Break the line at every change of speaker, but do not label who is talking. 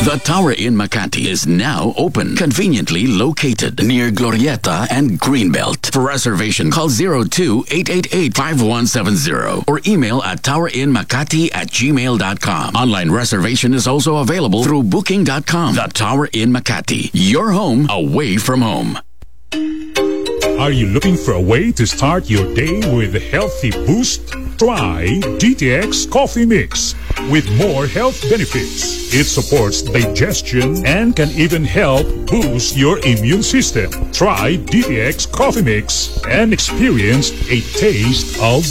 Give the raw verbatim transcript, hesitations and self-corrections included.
The Tower in Makati is now open, conveniently located near Glorieta and Greenbelt. For reservation, call zero two eight eight eight five one seven zero or email at towerinmakati at gmail dot com. Online reservation is also available through booking dot com. The Tower in Makati, your home away from home.
Are you looking for a way to start your day with a healthy boost? Try D T X Coffee Mix. With more health benefits, it supports digestion and can even help boost your immune system. Try D T X Coffee Mix and experience a taste of